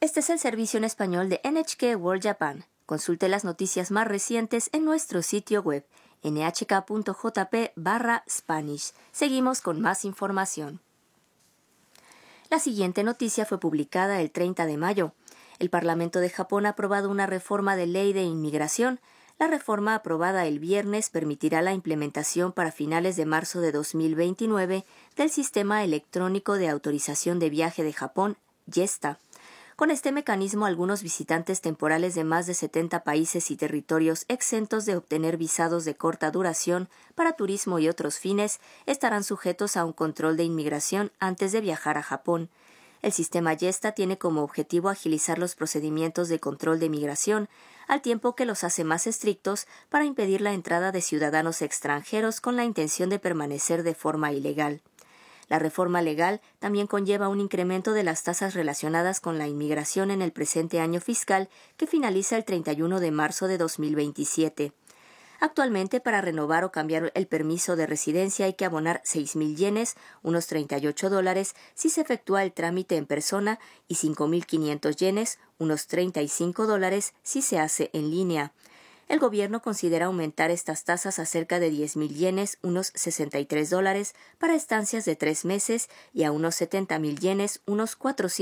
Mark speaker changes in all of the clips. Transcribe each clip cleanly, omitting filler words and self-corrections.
Speaker 1: Este es el servicio en español de NHK World Japan. Consulte las noticias más recientes en nuestro sitio web nhk.jp/Spanish. Seguimos con más información. La siguiente noticia fue publicada el 30 de mayo. El Parlamento de Japón ha aprobado una reforma de ley de inmigración. La reforma aprobada el viernes permitirá la implementación para finales de marzo de 2029 del Sistema Electrónico de Autorización de Viaje de Japón, JESTA. Con este mecanismo, algunos visitantes temporales de más de 70 países y territorios exentos de obtener visados de corta duración para turismo y otros fines estarán sujetos a un control de inmigración antes de viajar a Japón. El sistema JESTA tiene como objetivo agilizar los procedimientos de control de migración, al tiempo que los hace más estrictos para impedir la entrada de ciudadanos extranjeros con la intención de permanecer de forma ilegal. La reforma legal también conlleva un incremento de las tasas relacionadas con la inmigración en el presente año fiscal, que finaliza el 31 de marzo de 2027. Actualmente, para renovar o cambiar el permiso de residencia hay que abonar 6,000 yenes, unos $38, si se efectúa el trámite en persona, y 5,500 yenes, unos $35, si se hace en línea. El gobierno considera aumentar estas tasas a cerca de 10,000 yenes, unos $63, para estancias de 3 meses y a unos 70,000 yenes, unos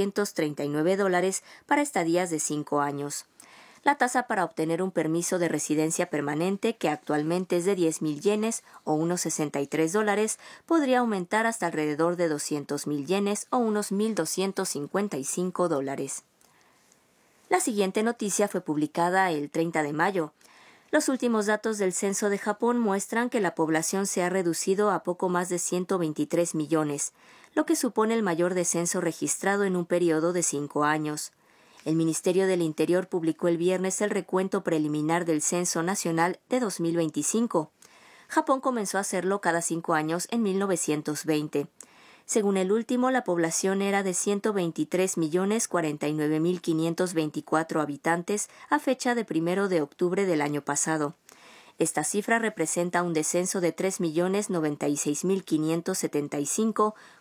Speaker 1: $439, para estadías de 5 años. La tasa para obtener un permiso de residencia permanente, que actualmente es de 10,000 yenes o unos $63, podría aumentar hasta alrededor de 200,000 yenes o unos $1,255. La siguiente noticia fue publicada el 30 de mayo. Los últimos datos del censo de Japón muestran que la población se ha reducido a poco más de 123 millones, lo que supone el mayor descenso registrado en un periodo de 5 años. El Ministerio del Interior publicó el viernes el recuento preliminar del Censo Nacional de 2025. Japón comenzó a hacerlo cada 5 años en 1920. Según el último, la población era de 123,049,524 habitantes a fecha de 1 de octubre del año pasado. Esta cifra representa un descenso de 3,096,575